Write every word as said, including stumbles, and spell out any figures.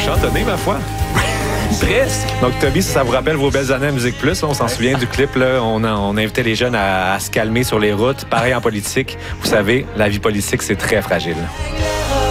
chantonner, ma foi. Presque. Donc, Toby, ça vous rappelle vos belles années à Musique Plus. Là, on s'en souvient du clip. Là, on, a, on invitait les jeunes à, à se calmer sur les routes. Pareil en politique. Vous savez, la vie politique, c'est très fragile.